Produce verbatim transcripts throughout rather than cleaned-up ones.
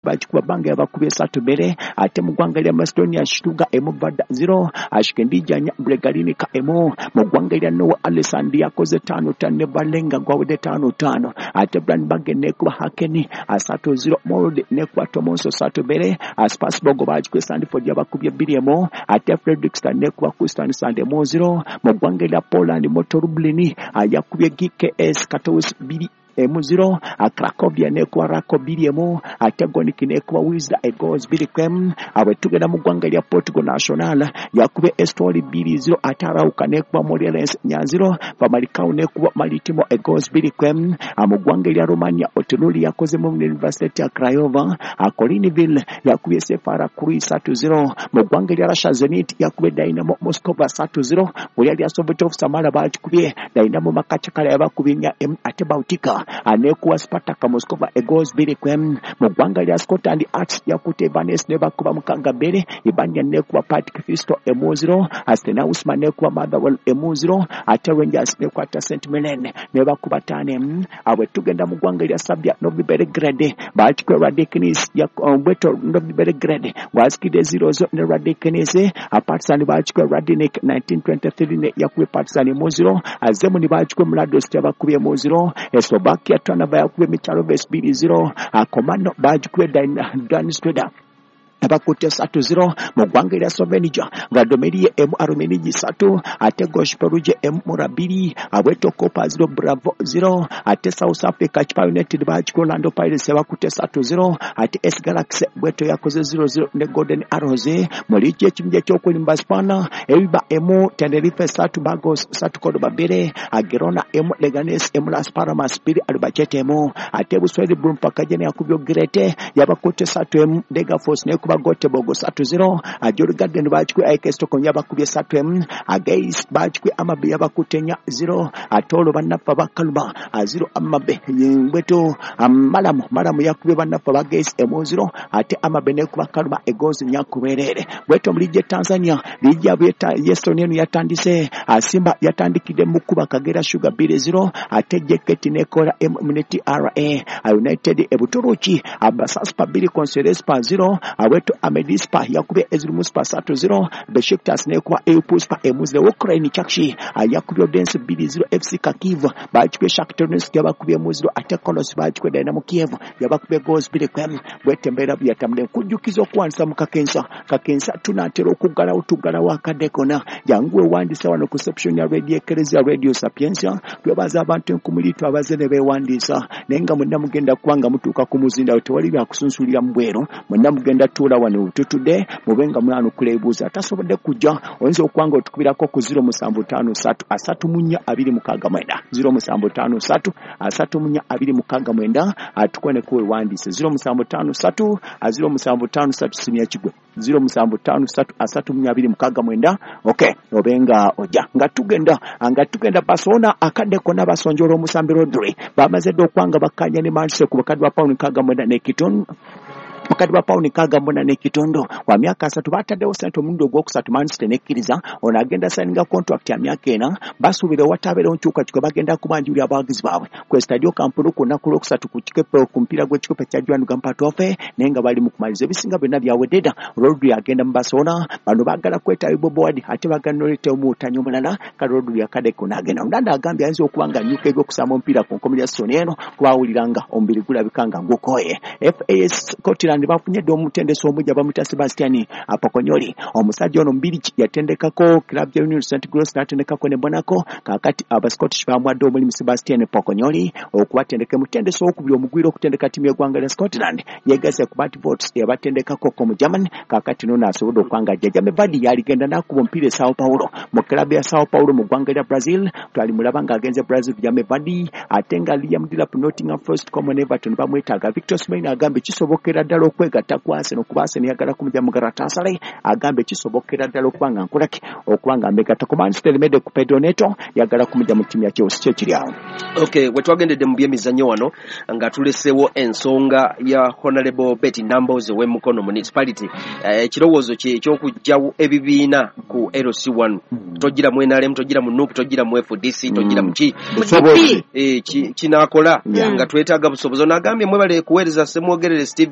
bachikuba banga yabakubye satu bere ate mugwanga lya Macedonia shituga emuvada zero ashikendijanya Bregalini ka emo mugwanga lya Noah Alessandri yakoze tano tane balenga gwawede tano tano ate Brandbank nekuba Hakeni asatu zero Morode nekuba Tomonso satu bere Aspasbogo bachikwe Sandford yabakubye biliemo ate Frederickston nekuba Kustan Sande mo zero mugwanga lya Poland Motorublini yakubye G K S Katowice bili emu zero Krakovia nekwa Rakobili emu Ategonik nekwa Wizda egos bili kwem awetugenda mugwanga lya Portugal National yakube Estori bili zero Atarauka nekwa Morelense nyanziro Pamalikau nekwa Maritimo egos bili kwem amugwanga lya Romania Otunuli yakoze mu University ya Craiova Akoliniville yakube Sefara Kuri satu zero mugwanga lya Russia Zenit yakube Dynamo Moskova satu zero Korea lya Soviet of Samara bachikubye Dynamo Makachakala yabakubinya em Atebautika anekuwa Spartak Moskova egos bili kwem mugwanga lya Scotland Arts yakute Vanes nebakuba mukanga bere ibanya nekuwa Patrick Fisto emuziro Astena Usman nekuwa Motherwell emuziro ate Rangers nekuwa ta Saint Melen nebakuba tane awe tugenda mugwanga lya Sabia Novi Belgrade bachikwe Radiknis yakweto Novi Belgrade waskide zero zo ne Radiknis Partizan bachikwe Radinik nineteen twenty-three ne yakwe Partizan emuziro azemu ni bachikwe Mladost yabakubi emuziro esoba kia twana baya kube mitaro besbili zero komando baji kube dani streda abakote satu zero mugwanga lya Slovenija ngadomeriye emu arumeniji satu ate Gosh Peruje emu murabiri aweto Copa zero Bravo zero ate South Africa Chipa United baji Orlando Pirates abakote satu zero ate S Galaxy weto yakoze zero zero ne Golden Arrows mulije chimje choko ni Mbaspana ebiba emu Tenerife satu Bagos satu Cordoba bere Agirona emu Leganes emu Las Palmas biri Albacete emu ate Buswedi Brumpa kajene yakubyo Grete yabakote satu emu Dega Force ne bagote bogo satu zero ajuru garden bachikwe aikesto konya bakubye satu em against bachikwe amabe yabakutenya zero atolo banapa bakalba zero amabe yimbeto amalamu malamu yakubye banapa bagais emo zero ate amabe ne kubakalba egozi nyakuberere bweto mlije Tanzania lija beta yestonenu yatandise Simba yatandikide mukuba Kagera Sugar bile zero ate jeketi nekora Mneti R A United ebuturuchi abasaspa bili Conselespa zero aweto Amedispa yakube Ezrumuspa satu zero Besiktas nekwa Eupuspa emuzle Ukraine chakshi yakubyo Dance bili zero F C Kharkiv bachikwe Shakhtar Donetsk yabakubye muziro ate Kolos bachikwe Dynamo Kiev yabakubye goals bili kwem bwetembera byatamde kujukizo kwansa mukakensa kakensa tunatero kugala utugala wakadekona yanguwe wandisa wano conception ya radio Ecclesia Radio Sapienza twabaza abantu nkumulito abazene bewandisa nenga munda mugenda kwanga mutuka kumuzinda otwali bya kusunsulira mbwero munda mugenda tula wano tutude mubenga mwana kulebuza tasobode kujja onze okwanga otukubirako ku zero musanvu tano satu asatu munya abiri mukaga mwenda zero musanvu tano satu asatu munya abiri mukaga mwenda atukone kuwe wandise zero musanvu tano satu zero musanvu tano satu sinya kigwe zero musanvu tano satu asatu munya abiri mukaga mwenda okay obenga oja ngatugenda ngatugenda basona akade kona basonjoro musambiro dre bamaze do kwanga bakanya ne manse kubakadwa pound kaga mwenda ne kiton Makadi wa pauni kaga mbona nekitondo wa miaka asatu batade osento mundu gwo kusatu maniste nekiriza ona agenda signing contract ya miaka ena basu bile watabere onchuka chiko bagenda kubanjuri abagizi bawe ku stadio kampuru kuna kulo kusatu kukikepe kumpira gwe chikope cha Jwandu Gampatofe nenga bali mukumalize bisinga bena bya wededa rodu agenda mbasona bano bagala kweta ibobodi ate baganolete omutanyo mulala ka rodu yakade kuna agenda ndanda agambye anzi okubanga nyuke gwo kusama mpira ku combination eno kwawuliranga ombiri gula bikanga ngukoye F A S Scotland bafunye do mutendeso omujja bamuta Sebastian Apokonyoli omusajja ono mbiri yatendekako club ya Union Saint Gross natendekako ne bonako kakati aba Scottish bamwadde omuli Sebastian Apokonyoli okubatendeke mutendeso okubyo omugwiro okutendeka timu y'eggwanga lya Scotland yegase ku bat votes yabatendekako ko mu Germany kakati no nasobodo kwanga Jajame Vardy yaligenda nakubo mpire Sao Paulo mu club ya Sao Paulo mu ggwanga lya Brazil twali mulabanga agenze Brazil Jajame Vardy atenga Liam Delap Nottingham Forest Common Everton bamwetaga Victor Smain agambe kisobokera ddala okwegata kwase no kubase ne yagala kumujja mu Galatasaray agambe kisobokera ddala okubanga nkolaki okubanga mbegata ku Manchester United ku Pedro Neto yagala kumujja mu timu ya Chelsea kiri awo. Okay, wetwagendedde mu byemizannyo wano nga tulesewo ensonga ya Honorable Betty Namboze w'Emukono Municipality ekirowoozo uh, kye ekyokujjawo ebibiina ku L C one togira mu N R M togira mu N U P togira mu F D C togira mu ki eh kinaakola nga twetaaga busobozo nagambye mwebale kuweereza semwogerere Stephen Kayunga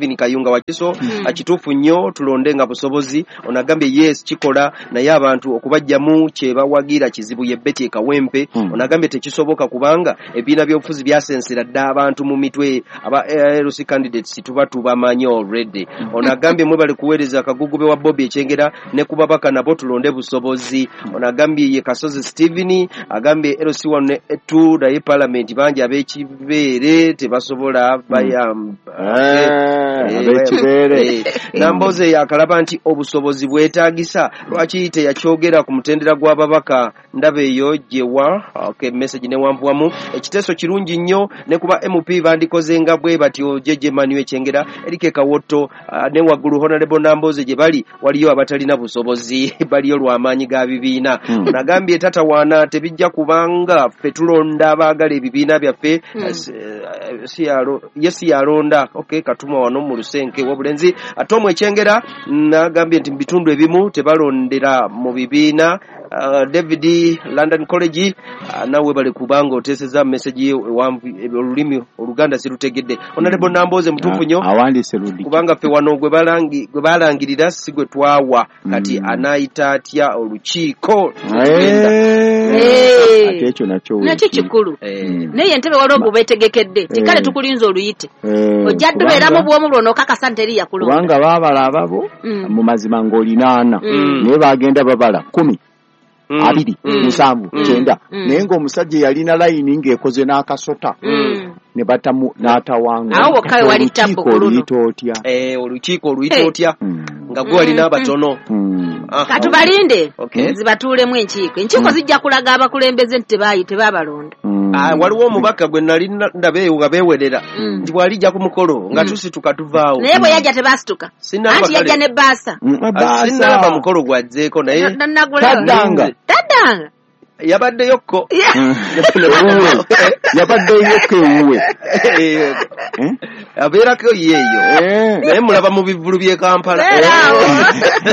nga wakiso akituufu nnyo tulonde nga busobozi ono agambye yes kikola naye abantu okubajjamu kye bawagira kizibu ye Betty Kawempe ono agambye tekisoboka kubanga ebiina by'obufuzi byasensera dda abantu mu mitwe aba L L C candidates tuba tubamanyi already ono agambye mwebale kuweereza akagugube wa Bobby Ekyengera ne ku babaka nabo tulonde busobozi ono agambye ye Kasozi Stephen agambye L L C one ne two naye parliament bangi abekibeere tebasobola bayamba abekibeere Namboze yakalaba nti obusobozi bwetaagisa lwaki teyakyogera ku mutendera gw'ababaka ndaba eyo gyewa okay message ne wambuwamu ekiteeso kirungi nnyo ne kuba M P bandikoze nga bwe batyo Jeje Manu Ekyengera Erike Kawoto uh, ne waggulu Honorable Namboze gye bali waliyo abatalina busobozi baliyo lw'amaanyi ga bibiina hmm. Nagambye tata wana tebijja kubanga ffe tulonda abaagala ebibiina byaffe hmm. uh, si yalo yesi yalonda okay katuma wano mu lusenke w'obulenzi Atomu Ekyengera nagambye nti bitundu ebimu tebalondera mu bibiina Uh, David London College uh, nawe bali kubanga oteseza message olulimi oluganda sirutegedde Honorable Namboze mutufu nnyo awandise ludi kubanga fe wano gwe balangi gwe balangirira sigwe twawa kati mm. anayita atya olukiiko ate ekyo nakyo nakyo kikulu naye ntebe waliwo bubetegekedde tikale tukulinza oluyite ojja tubeera mu bwomu bwono kakasa nteri yakulonda kubanga baabala ababo mu mazima ng'olinaana naye bagenda babala kumi Mm. abiri musanvu mm. kyenda mm. naye ng'omusajja yalina layini ng'ekoze n'akasota mm. ne batamu n'atawanga awo kawe wali tabbo oluyitootya eh olukiiko oluyitootya mm. nga gwe walina abatono mm. katubalinde okay. zibatuulemu enkiiko enkiiko mm. zijja kulaga abakulembeze nti tebayi tebabalonda mm. ah, waliwo omubaka gwe nali ndabeewo nga beewerera nti mm. bwalijja ku mukolo nga tusituka tuvaawo naye bwe yajja tebasituka anti yajja ne baasa sinaba mukolo gwadzeeko naye taddanga taddanga yabadde yokko yabadde yokko ewuwe abeerako yeeyo naye mulaba mu bivulu by'e Kampala